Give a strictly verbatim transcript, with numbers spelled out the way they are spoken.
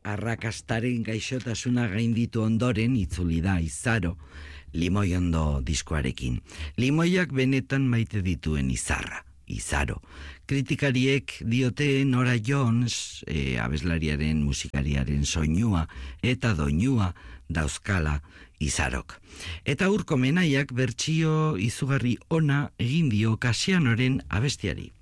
arrakastaren gaixotasuna gainditu ondoren itzuli da Izaro, Limoiondo diskoarekin. Limoiak benetan maite dituen izarra, Izaro. Kritikariek diote Nora Jones, e, abeslariaren musikariaren soinua eta doinua dauzkala Izarok. Eta Urko Menaiak bertsio izugarri ona egin dio Kasianoren abestiari.